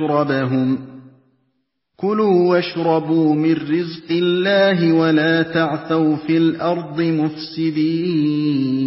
مَشْرَبَهُمْ ۚ كُلُوا وَاشْرَبُوا مِن رِّزْقِ اللَّهِ وَلَا تَعْثَوْا فِي الْأَرْضِ مُفْسِدِينَ